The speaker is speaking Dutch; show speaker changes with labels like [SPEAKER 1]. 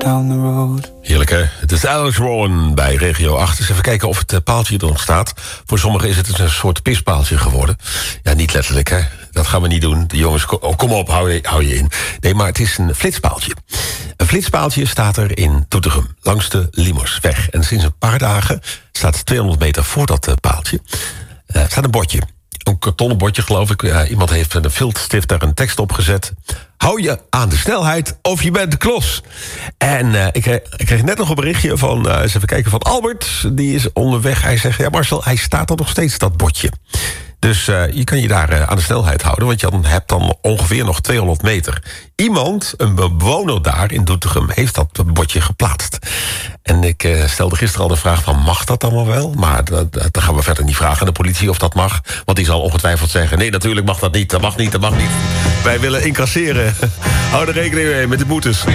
[SPEAKER 1] down the road.
[SPEAKER 2] Heerlijk, hè? Het is Alex Rowan bij Regio 8. Dus even kijken of het paaltje er nog staat. Voor sommigen is het een soort pispaaltje geworden. Ja, niet letterlijk, hè? Dat gaan we niet doen. De jongens, kom op, hou je in. Nee, maar het is een flitspaaltje. Een flitspaaltje staat er in Doetinchem, langs de Limosweg. En sinds een paar dagen staat 200 meter voor dat paaltje staat een bordje. Een kartonnen bordje, geloof ik. Iemand heeft een viltstift daar een tekst op gezet. Hou je aan de snelheid of je bent de klos. En ik kreeg net nog een berichtje van, eens even kijken, van Albert. Die is onderweg. Hij zegt, ja Marcel, hij staat er nog steeds, dat bordje. Dus je kan je daar aan de snelheid houden, want je hebt dan ongeveer nog 200 meter. Iemand, een bewoner daar in Doetinchem, heeft dat bordje geplaatst. En ik stelde gisteren al de vraag van, mag dat allemaal wel? Maar dat gaan we verder niet vragen aan de politie of dat mag. Want die zal ongetwijfeld zeggen, nee, natuurlijk mag dat niet. Dat mag niet, dat mag niet. Wij willen incasseren. Hou er rekening mee met de boetes.